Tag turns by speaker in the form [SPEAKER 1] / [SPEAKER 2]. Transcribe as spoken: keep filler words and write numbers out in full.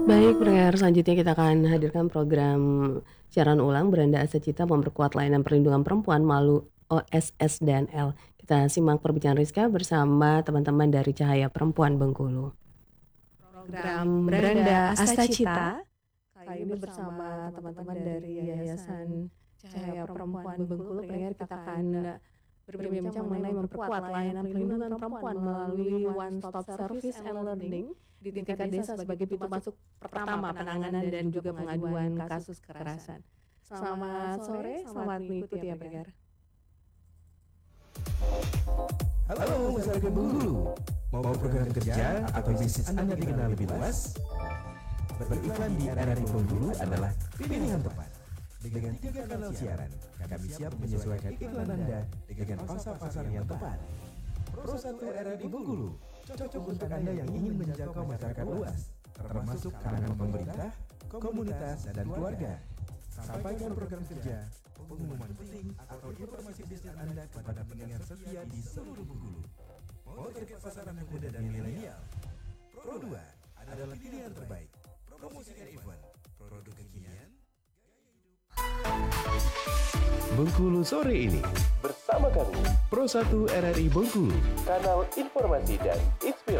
[SPEAKER 1] Baik, pendengar selanjutnya kita akan hadirkan program siaran ulang Beranda Asa Cita memperkuat layanan perlindungan perempuan melalui O S S dan L. Kita simak perbincangan Rizka bersama teman-teman dari Cahaya Perempuan Bengkulu.
[SPEAKER 2] Program Beranda Asta Cita kali ini bersama teman-teman dari Yayasan Cahaya Perempuan Bengkulu. Pendengar, kita akan berbincang mengenai memperkuat layanan perlindungan perempuan melalui One Stop Service and Learning di tingkat desa sebagai pintu masuk pertama penanganan dan juga pengaduan kasus kekerasan. Selamat sore, selamat mengikuti ya pendengar.
[SPEAKER 3] Halo masyarakat Bengkulu, mau program kerja atau bisnis Anda dikenal lebih luas? Beriklan di R R I Bengkulu adalah pilihan tepat. Dengan tiga kanal siaran, kami siap menyesuaikan iklan Anda dengan pasar-pasar yang tepat. Pro satu R R I Bengkulu cocok untuk Anda yang ingin menjangkau masyarakat luas, termasuk kalangan pemerintah, komunitas, dan keluarga. Sampaikan program kerja, pengumuman penting, atau informasi bisnis Anda kepada pendengar setia di seluruh Bengkulu. Mau target pasaran yang muda dan milenial? Pro dua adalah pilihan terbaik. Promosikan event, produk kekinian,
[SPEAKER 4] Bengkulu sore ini bersama kami Pro satu R R I Bengkulu, kanal informasi dan inspirasi.